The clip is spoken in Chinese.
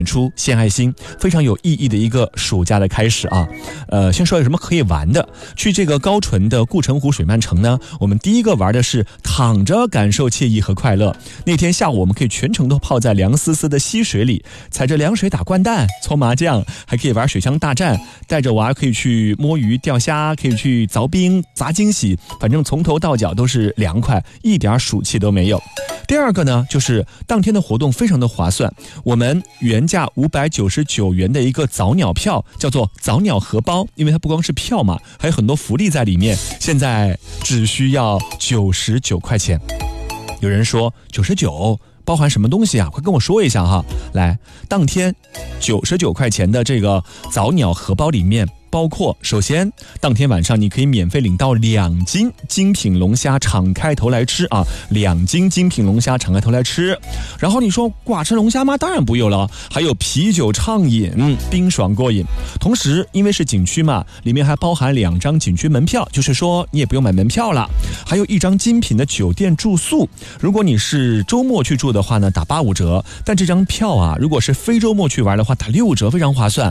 出献爱心，非常有意义的一个暑假的开始啊。先说有什么可以玩的。去这个高淳的顾城湖水漫城呢，我们第一个玩的是躺着感受惬意和快乐。那天下午我们可以全程都泡在凉丝丝的溪水里，踩着凉水打掼蛋、搓麻将，还可以玩水枪大战，带着娃可以去摸鱼钓虾，可以去凿冰砸惊喜，反正从头到脚都是凉快，一点暑气都没有。第二个呢，就是当天的活动非常的划算，我们原价599元的一个早鸟票，叫做早鸟荷包，因为它不光是票嘛，还有很多福利在里面，现在只需要99块钱。有人说99包含什么东西啊？快跟我说一下哈。来，当天99块钱的这个早鸟荷包里面包括，首先当天晚上你可以免费领到2斤精品龙虾敞开头来吃啊，2斤精品龙虾敞开头来吃。然后你说寡吃龙虾吗？当然不用了，还有啤酒畅饮，冰爽过瘾。同时因为是景区嘛，里面还包含2张景区门票，就是说你也不用买门票了，还有1张精品的酒店住宿。如果你是周末去住的话呢，打85折，但这张票啊，如果是非周末去玩的话，打6折，非常划算。